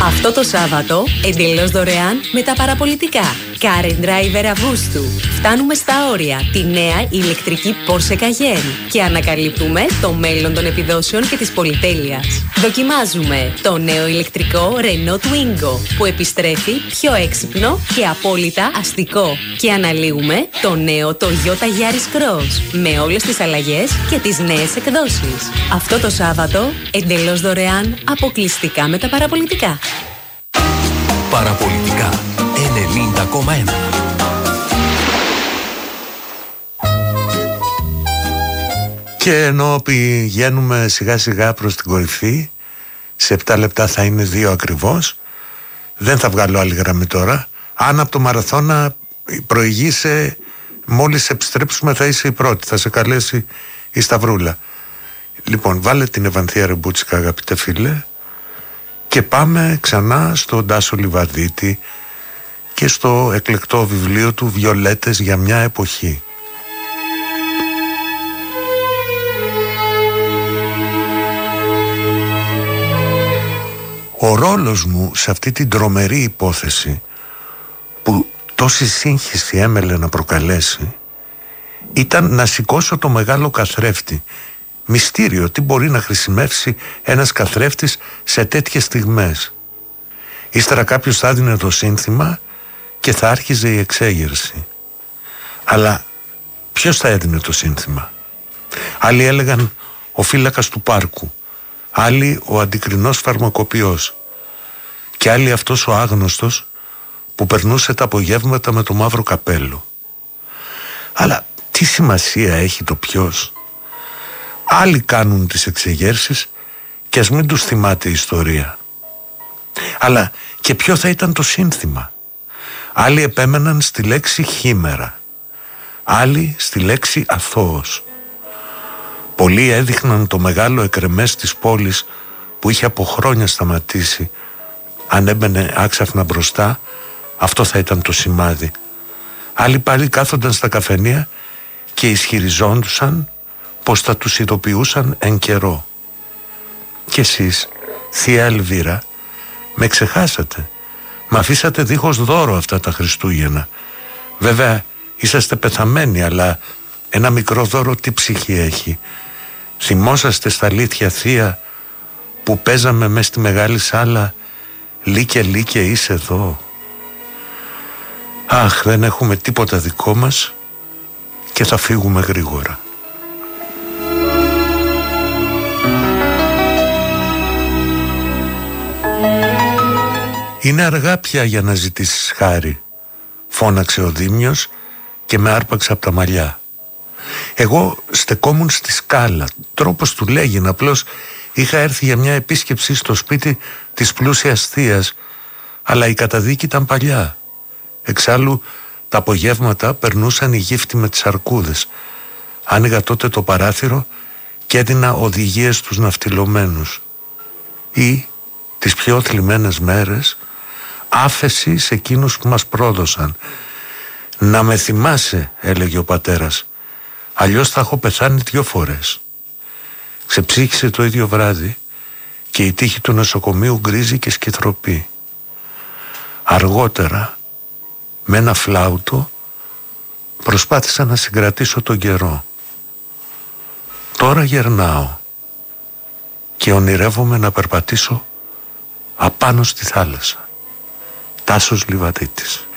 Αυτό το Σάββατο, εντελώς δωρεάν με τα παραπολιτικά. Car and Driver Αυγούστου. Φτάνουμε στα όρια τη νέα ηλεκτρική Porsche Cayenne και ανακαλύπτουμε το μέλλον των επιδόσεων και της πολυτέλειας. Δοκιμάζουμε το νέο ηλεκτρικό Renault Twingo που επιστρέφει πιο έξυπνο και απόλυτα αστικό. Και αναλύουμε το νέο Toyota Yaris Cross με όλες τις αλλαγές και τις νέες εκδόσεις. Αυτό το Σάββατο, εντελώς δωρεάν, αποκλειστικά με τα παραπολιτικά. Παραπολιτικά 90,1. Και ενώ πηγαίνουμε σιγά σιγά προς την κορυφή, σε 7 λεπτά θα είναι 2 ακριβώς. Δεν θα βγάλω άλλη γραμμή τώρα. Αν από το μαραθώνα προηγείσαι, μόλις επιστρέψουμε θα είσαι η πρώτη. Θα σε καλέσει η Σταυρούλα. Λοιπόν, βάλε την Ευανθία Ρεμπούτσικα, αγαπητέ φίλε, και πάμε ξανά στον Τάσο Λιβαδίτη και στο εκλεκτό βιβλίο του «Βιολέτες για μια εποχή». Ο ρόλος μου σε αυτή την τρομερή υπόθεση που τόση σύγχυση έμελε να προκαλέσει ήταν να σηκώσω το μεγάλο καθρέφτη. Μυστήριο, τι μπορεί να χρησιμεύσει ένας καθρέφτης σε τέτοιες στιγμές. Ύστερα κάποιος θα έδινε το σύνθημα και θα άρχιζε η εξέγερση. Αλλά ποιος θα έδινε το σύνθημα? Άλλοι έλεγαν ο φύλακας του πάρκου, άλλοι ο αντικρινός φαρμακοποιός και άλλοι αυτός ο άγνωστος που περνούσε τα απογεύματα με το μαύρο καπέλο. Αλλά τι σημασία έχει το ποιος? Άλλοι κάνουν τις εξεγέρσεις και ας μην τους θυμάται η ιστορία. Αλλά και ποιο θα ήταν το σύνθημα? Άλλοι επέμεναν στη λέξη χήμερα, άλλοι στη λέξη αθώος. Πολλοί έδειχναν το μεγάλο εκρεμές της πόλης που είχε από χρόνια σταματήσει. Αν έμπαινε άξαφνα μπροστά, αυτό θα ήταν το σημάδι. Άλλοι πάλι κάθονταν στα καφενεία και ισχυριζόντουσαν πως θα τους ειδοποιούσαν εν καιρό. Κι εσείς, θεία Ελβίρα, με ξεχάσατε. Μ' αφήσατε δίχως δώρο αυτά τα Χριστούγεννα. Βέβαια, είσαστε πεθαμένοι, αλλά ένα μικρό δώρο τι ψυχή έχει? Θυμόσαστε στα αλήθεια, θεία, που παίζαμε μες στη μεγάλη σάλα «Λίκε, λίκε, είσαι εδώ»? Αχ, δεν έχουμε τίποτα δικό μας και θα φύγουμε γρήγορα. «Είναι αργά πια για να ζητήσεις χάρη», φώναξε ο Δήμιος και με άρπαξε από τα μαλλιά. Εγώ στεκόμουν στη σκάλα, τρόπος του λέγειν, απλώς είχα έρθει για μια επίσκεψη στο σπίτι της πλούσιας θείας, αλλά η καταδίκη ήταν παλιά. Εξάλλου τα απογεύματα περνούσαν οι γύφτοι με τις αρκούδες. Άνοιγα τότε το παράθυρο και έδινα οδηγίες στους ναυτιλωμένους. Ή τις πιο θλιμμένες μέρες άφεση σε εκείνους που μας πρόδωσαν. «Να με θυμάσαι», έλεγε ο πατέρας, «αλλιώς θα έχω πεθάνει 2 φορές». Ξεψύχησε το ίδιο βράδυ και η τύχη του νοσοκομείου γκρίζει και σκυθροπή. Αργότερα, με ένα φλάουτο, προσπάθησα να συγκρατήσω τον καιρό. Τώρα γερνάω και ονειρεύομαι να περπατήσω απάνω στη θάλασσα. Τάσος Λιβαδίτης.